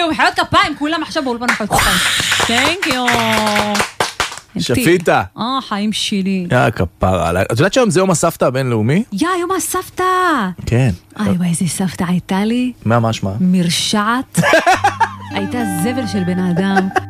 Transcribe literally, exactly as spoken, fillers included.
יו, מחיאות כפיים, כולם עכשיו באולפן מחיאות כפיים. Thank you. שפיטה. אה, חיים שלי. יא כפרה עליי. את יודעת שהיום זה יום הסבתא הבינלאומי? יא, יום הסבתא. כן. איי, וואי, איזה סבתא הייתה לי. מה, מה שמה? מרשעת. הייתה זבל של בן האדם.